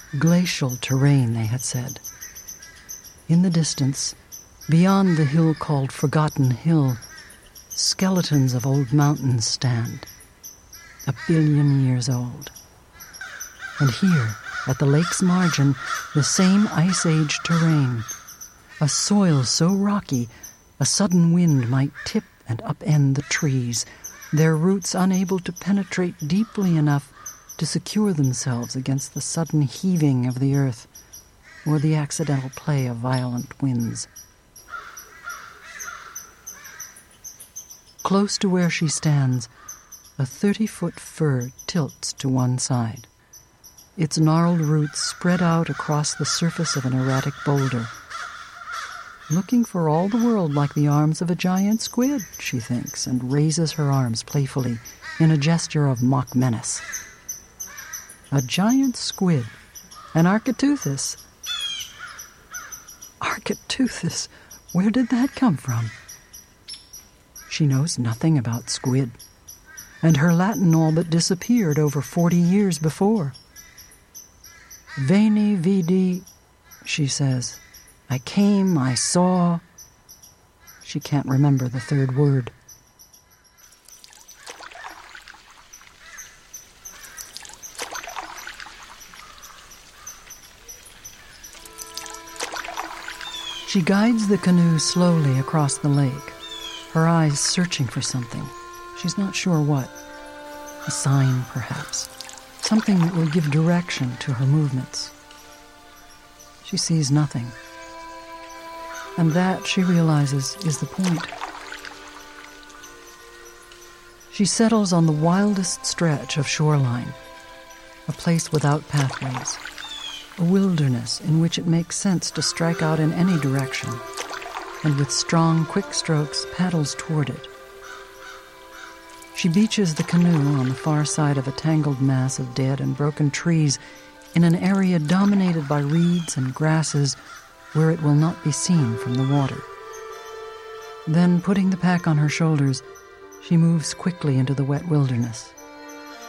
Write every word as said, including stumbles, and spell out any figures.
Glacial terrain, they had said. In the distance, beyond the hill called Forgotten Hill, skeletons of old mountains stand, a billion years old. And here, at the lake's margin, the same Ice Age terrain, a soil so rocky a sudden wind might tip and upend the trees, their roots unable to penetrate deeply enough to secure themselves against the sudden heaving of the earth or the accidental play of violent winds. Close to where she stands, a thirty-foot fir tilts to one side. Its gnarled roots spread out across the surface of an erratic boulder. Looking for all the world like the arms of a giant squid, she thinks, and raises her arms playfully in a gesture of mock menace. A giant squid, an Architeuthis. Architeuthis, where did that come from? She knows nothing about squid, and her Latin all but disappeared over forty years before. Veni, vidi, she says. I came, I saw. She can't remember the third word. She guides the canoe slowly across the lake, her eyes searching for something. She's not sure what. A sign, perhaps. Something that will give direction to her movements. She sees nothing. And that, she realizes, is the point. She settles on the wildest stretch of shoreline, a place without pathways, a wilderness in which it makes sense to strike out in any direction, and with strong, quick strokes paddles toward it. She beaches the canoe on the far side of a tangled mass of dead and broken trees in an area dominated by reeds and grasses where it will not be seen from the water. Then, putting the pack on her shoulders, she moves quickly into the wet wilderness.